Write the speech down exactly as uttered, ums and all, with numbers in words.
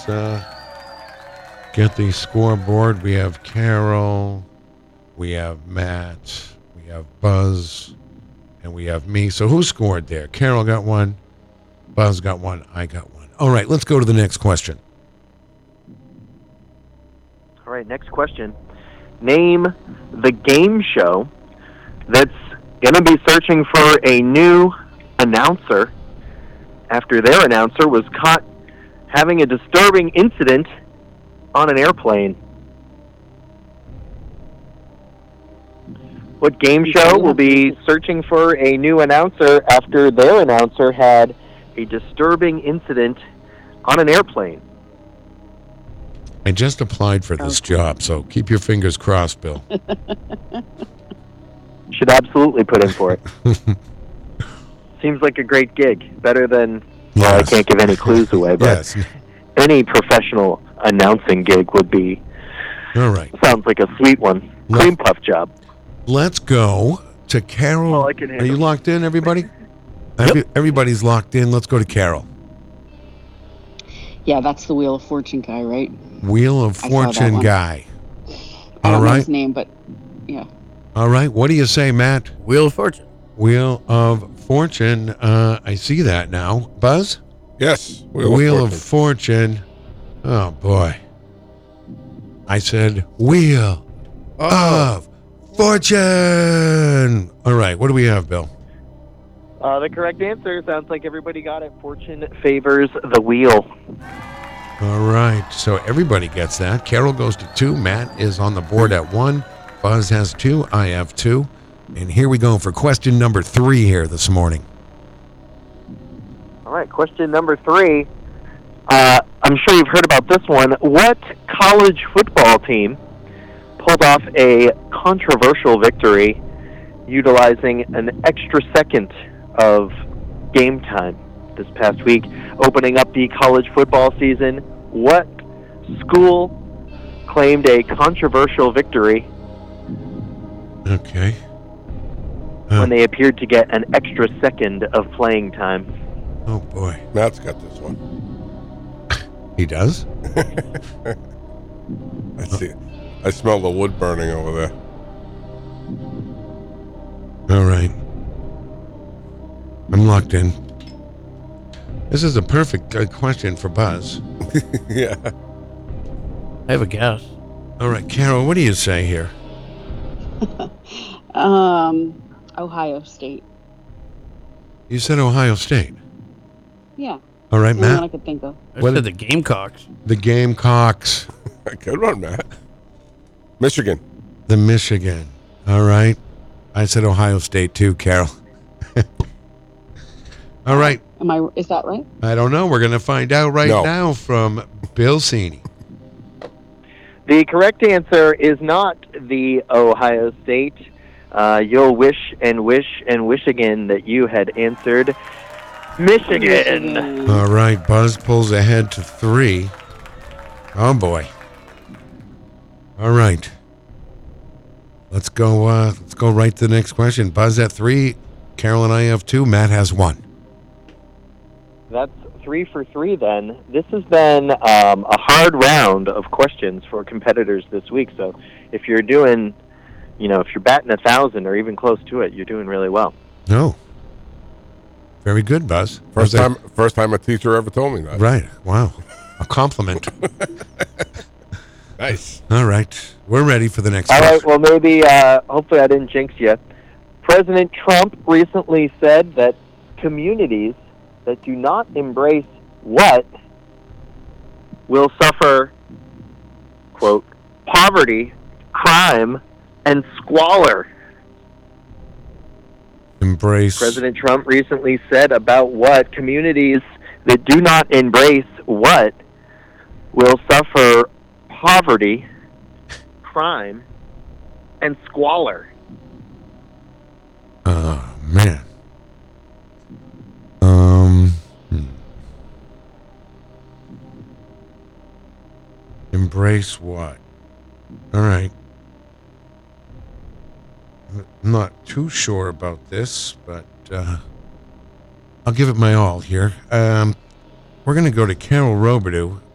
let's uh, get the scoreboard. We have Carol, we have Matt, we have Buzz, and we have me. So who scored there? Carol got one, Buzz got one, I got one. All right, let's go to the next question. All right, next question. Name the game show that's going to be searching for a new announcer after their announcer was caught having a disturbing incident on an airplane. What game show will be searching for a new announcer after their announcer had a disturbing incident on an airplane? I just applied for this okay. job, so keep your fingers crossed, Bill. Should absolutely put in for it. Seems like a great gig. Better than, well, yes. I can't give any clues away, but yes. any professional announcing gig would be, all right. Sounds like a sweet one. Let, Cream puff job. Let's go to Carol. Oh, I can Are you locked in, everybody? Yep. Everybody's locked in. Let's go to Carol. Yeah, that's the Wheel of Fortune guy, right? Wheel of Fortune guy. I don't All know right. his name, but yeah. All right. What do you say, Matt? Wheel of Fortune. Wheel of Fortune. Uh, I see that now. Buzz? Yes. Wheel, Wheel of, Fortune. of Fortune. Oh, boy. I said Wheel oh. of Fortune. All right. What do we have, Bill? Uh, the correct answer sounds like everybody got it. Fortune favors the wheel. All right. So everybody gets that. Carol goes to two. Matt is on the board at one. Buzz has two. I have two. And here we go for question number three here this morning. All right. Question number three. Uh, I'm sure you've heard about this one. What college football team pulled off a controversial victory utilizing an extra second of game time this past week, opening up the college football season? What school claimed a controversial victory okay. uh, when they appeared to get an extra second of playing time? Oh, boy. Matt's got this one. He does? I see. I smell the wood burning over there. All right. I'm locked in. This is a perfect uh, question for Buzz. Yeah. I have a guess. All right, Carol, what do you say here? um, Ohio State. You said Ohio State? Yeah. All right, Matt? One I could think of. I what said the Gamecocks. The Gamecocks. Good one, Matt. Michigan. The Michigan. All right. I said Ohio State too, Carol. All right. Am I? Is that right? I don't know. We're going to find out right no. now from Bill Cini. The correct answer is not the Ohio State. Uh, you'll wish and wish and wish again that you had answered Michigan. Michigan. All right. Buzz pulls ahead to three. Oh, boy. All right. Let's go. Uh, let's go right to the next question. Buzz at three. Carol and I have two. Matt has one. That's three for three. Then this has been um, a hard round of questions for competitors this week. So if you're doing, you know, if you're batting a thousand or even close to it, you're doing really well. No. Very good, Buzz. First time. First time a teacher ever told me that. Right. Wow. A compliment. Nice. All right. We're ready for the next All question. right. Well, maybe, uh, hopefully I didn't jinx you. President Trump recently said that communities that do not embrace what will suffer, quote, poverty, crime, and squalor. Embrace. President Trump recently said about what communities that do not embrace what will suffer poverty, crime, and squalor. Oh, man. Um, hmm. Embrace what? All right. I'm not too sure about this, but uh, I'll give it my all here. Um, we're going to go to Carol Robidoux,